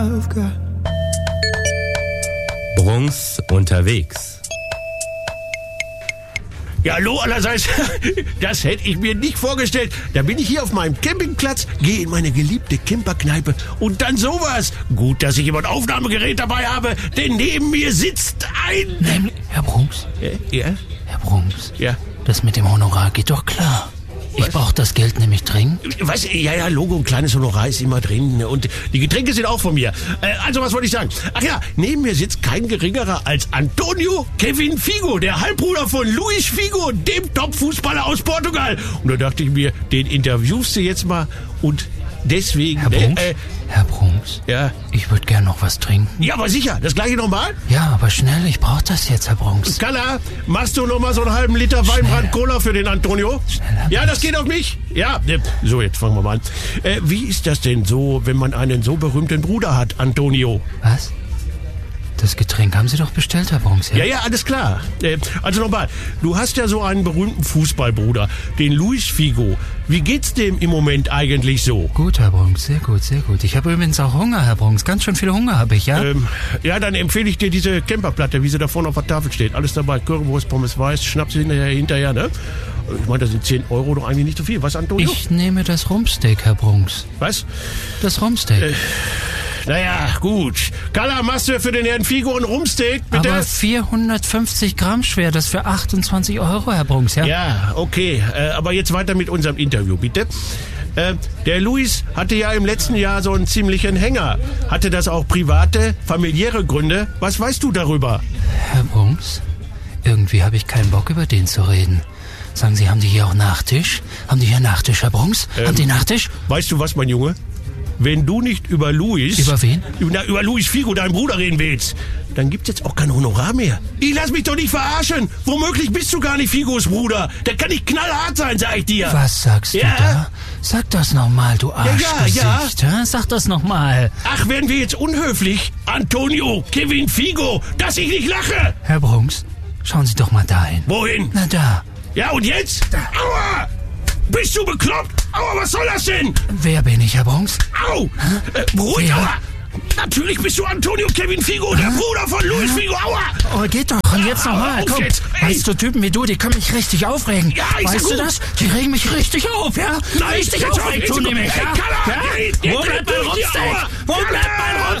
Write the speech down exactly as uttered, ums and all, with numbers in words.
Bruns unterwegs. Ja, hallo allerseits. Das hätte ich mir nicht vorgestellt. Da bin ich hier auf meinem Campingplatz, gehe in meine geliebte Camperkneipe und dann sowas. Gut, dass ich immer ein Aufnahmegerät dabei habe, denn neben mir sitzt ein... Nämlich, Herr Bruns. Ja? ja? Herr Bruns. Ja. Das mit dem Honorar geht doch klar. Ich brauche das Geld nämlich dringend. Was? Ja, ja, Logo, ein kleines Honorar ist immer drin. Und die Getränke sind auch von mir. Äh, also, was wollte ich sagen? Ach ja, neben mir sitzt kein geringerer als Antonio Kevin Figo, der Halbbruder von Luis Figo, dem Top-Fußballer aus Portugal. Und da dachte ich mir, den interviewst du jetzt mal und deswegen... Herr Bruns? Äh, äh, Herr Bruns? Ja? Ich würde gern noch was trinken. Ja, aber sicher. Das gleiche nochmal? Ja, aber schnell. Ich brauche das jetzt, Herr Bruns. Kalla, machst du noch mal so einen halben Liter Weinbrand Cola für den Antonio? Schneller, ja, das geht auf mich. Ja, so, jetzt fangen wir mal an. Äh, wie ist das denn so, wenn man einen so berühmten Bruder hat, Antonio? Was? Das Getränk haben Sie doch bestellt, Herr Bruns, ja? Ja, ja, alles klar. Äh, also nochmal, du hast ja so einen berühmten Fußballbruder, den Luis Figo. Wie geht's dem im Moment eigentlich so? Gut, Herr Bruns, sehr gut, sehr gut. Ich habe übrigens auch Hunger, Herr Bruns. Ganz schön viel Hunger habe ich, ja? Ähm, ja, dann empfehle ich dir diese Camperplatte, wie sie da vorne auf der Tafel steht. Alles dabei, Currywurst, Pommes weiß, Schnaps hinterher, hinterher, ne? Ich meine, das sind zehn Euro doch eigentlich nicht so viel. Was, Antonio? Ich nehme das Rumpsteak, Herr Bruns. Was? Das Rumpsteak. Äh, naja, gut. Kalla, machst du für den Herrn Figo ein Rumpsteak, bitte? Aber vierhundertfünfzig Gramm schwer, das für achtundzwanzig Euro, Herr Bruns, ja? Ja, okay. Äh, aber jetzt weiter mit unserem Interview, bitte. Äh, der Luis hatte ja im letzten Jahr so einen ziemlichen Hänger. Hatte das auch private, familiäre Gründe? Was weißt du darüber? Herr Bruns, irgendwie habe ich keinen Bock, über den zu reden. Sagen Sie, haben die hier auch Nachtisch? Haben die hier Nachtisch, Herr Bruns? Ähm, haben die Nachtisch? Weißt du was, mein Junge? Wenn du nicht über Luis... Über wen? Über, über Luis Figo, deinen Bruder, reden willst, dann gibt's jetzt auch kein Honorar mehr. Ich lass mich doch nicht verarschen. Womöglich bist du gar nicht Figos Bruder. Der kann nicht knallhart sein, sag ich dir. Was sagst ja? du da? Sag das nochmal, du Arschgesicht. Ja, ja, ja. Sag das nochmal. Ach, werden wir jetzt unhöflich? Antonio, Kevin Figo, dass ich nicht lache. Herr Bruns, schauen Sie doch mal dahin. Wohin? Na da. Ja, und jetzt? Da. Aua! Bist du bekloppt? Aua, was soll das denn? Wer bin ich, Herr Bruns? Au! Äh, ruhig, aua! Natürlich bist du Antonio Kevin Figo, der Bruder von Luis Figo, aua! Oh, geht doch. Und jetzt nochmal, komm. Jetzt. Weißt du, Typen wie du, die können mich richtig aufregen. Ja, ich weißt sag du gut. das? Die regen mich richtig auf, ja? Nein, richtig jetzt aufregen auf, tun die mich, Hey, ja? Kalla, ja? jetzt Wo bleibt mein durch die Rumpsteak? Aua. Wo bleibt mein Rumpsteak?